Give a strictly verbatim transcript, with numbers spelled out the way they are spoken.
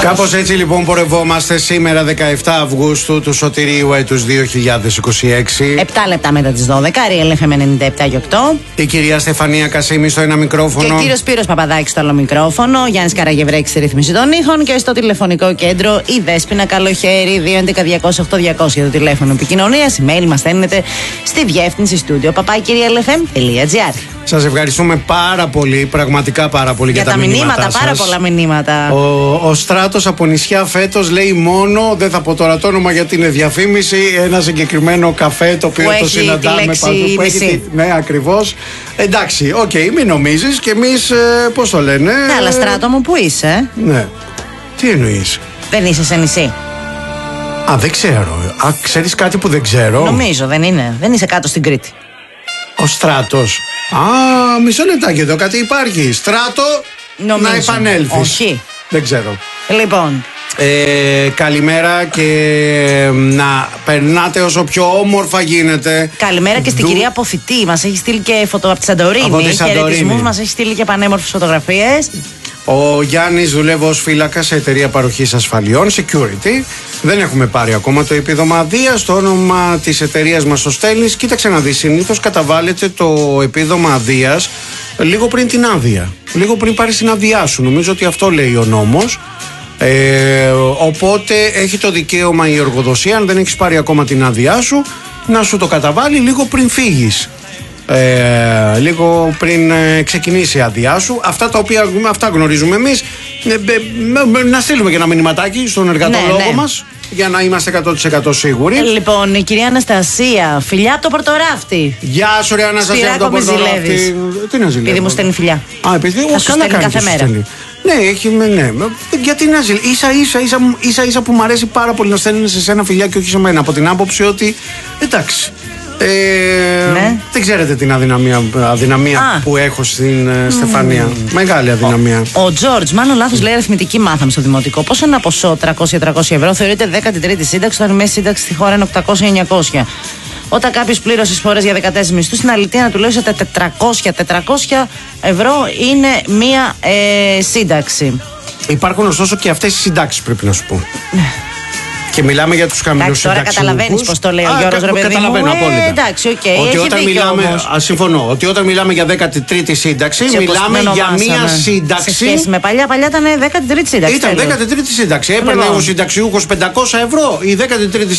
Κάπως έτσι λοιπόν πορευόμαστε σήμερα δεκαεφτά Αυγούστου του Σωτηρίου έτους δύο χιλιάδες είκοσι έξι. επτά λεπτά μετά τις δώδεκα, Real εφ εμ ενενήντα επτά και οκτώ. Η κυρία Στεφανία Κασίμη στο ένα μικρόφωνο. Και ο κύριος Σπύρος Παπαδάκης στο άλλο μικρόφωνο. Γιάννης Καραγευρέκης στη ρύθμιση των ήχων. Και στο τηλεφωνικό κέντρο η Δέσποινα Καλοχέρη. δύο έντεκα διακόσια οκτώ διακόσια το τηλέφωνο επικοινωνίας. Email μας στέλνετε στη διεύθυνση στούντιο παπάκι real εφ εμ τελεία τζι άρ. Σας ευχαριστούμε πάρα πολύ, πραγματικά πάρα πολύ για, για τα, τα μηνύματα σας. Πάρα πολλά μηνύματα. Ο, ο Στράτος από νησιά φέτος λέει μόνο, δεν θα πω τώρα το όνομα γιατί είναι διαφήμιση, ένα συγκεκριμένο καφέ το οποίο το συναντάμε παντού. Που έχει, ναι, ακριβώς. Εντάξει, οκ, okay, μην νομίζεις και εμείς, ε, πώς το λένε. Ναι, αλλά Στράτο μου, πού είσαι? Ναι. Τι εννοείς? Δεν είσαι σε νησί? Α, δεν ξέρω. Α, ξέρεις κάτι που δεν ξέρω? Νομίζω, δεν είναι. Δεν είσαι κάτω στην Κρήτη. Ο Στράτος. Α, μισό λεπτάκι εδώ κάτι υπάρχει. Στράτο, νομίζω. Να επανέλθεις. Όχι. Δεν ξέρω. Λοιπόν. Ε, καλημέρα και να περνάτε όσο πιο όμορφα γίνεται. Καλημέρα και στην Δου... κυρία Αποθητή. Μας έχει στείλει και φωτο από τη Σαντορίνη. Χαιρετισμούς, μας έχει στείλει και πανέμορφες φωτογραφίες. Ο Γιάννης δουλεύει ως φύλακας σε εταιρεία παροχής ασφαλιών, security. Δεν έχουμε πάρει ακόμα το επίδομα αδείας. Το όνομα της εταιρείας μας το στέλνεις. Κοίταξε να δεις, συνήθως καταβάλλεται το επίδομα αδείας λίγο πριν την άδεια. Λίγο πριν πάρεις την άδειά σου. Νομίζω ότι αυτό λέει ο νόμος. Ε, οπότε έχει το δικαίωμα η εργοδοσία, αν δεν έχεις πάρει ακόμα την άδειά σου, να σου το καταβάλει λίγο πριν φύγεις. Ε, λίγο πριν ε, ξεκινήσει η άδειά σου. Αυτά τα οποία αυτά γνωρίζουμε εμείς. ε, ε, να στείλουμε και ένα μηνυματάκι στον εργατολόγο, ναι, ναι, μας για να είμαστε εκατό τοις εκατό σίγουροι. Λοιπόν, η κυρία Αναστασία, φιλιά από το Πορτοράφτη. Γεια σου, ρε Αναστασία, από το Πορτοράφτη. Τι να ζηλεύω? Επειδή μου στέλνει φιλιά. Α, επειδή θα σου στέλνει κάθε μέρα. Ναι, έχει, ναι. Γιατί να ζηλεύω? Ίσα ίσα, ίσα, ίσα ίσα που μου αρέσει πάρα πολύ να στέλνει σε σένα φιλιά και όχι σε μένα. Από την άποψη ότι εντάξει. Ε, ναι. Δεν ξέρετε την αδυναμία, αδυναμία που έχω στην mm. Στεφανία. Μεγάλη αδυναμία. Ο Τζόρτζ, μάλλον λάθος λέει, αριθμητική μάθαμε στο δημοτικό. Πόσο ένα ποσό τριακόσια με τριακόσια ευρώ θεωρείται δέκατη τρίτη σύνταξη, όταν η μέση σύνταξη στη χώρα είναι οκτακόσια με εννιακόσια. Όταν κάποιος πλήρωσε εισφορές για δεκατέσσερις μισθούς, στην αλήθεια να του λέω ότι τετρακόσια με τετρακόσια ευρώ είναι μία ε, σύνταξη. Υπάρχουν ωστόσο και αυτές οι συντάξεις, πρέπει να σου πω. Και μιλάμε για τους χαμηλούς συνταξιούχους. Τώρα καταλαβαίνεις πώς το λέει ο Γιώργος, ρε παιδί μου. Καταλαβαίνω απόλυτα. Ε, εντάξει, οκ, okay, ότι έχει όταν δίκιο μιλάμε, όμως. α, συμφωνώ, ότι όταν μιλάμε για δέκατη τρίτη σύνταξη, σε μιλάμε για μία σύνταξη. Σε σχέση με παλιά, παλιά ήταν δέκατη τρίτη σύνταξη. Ήταν δέκατη τρίτη σύνταξη. Έπαιρνε ο συνταξιούχος πεντακόσια ευρώ, η δέκατη τρίτη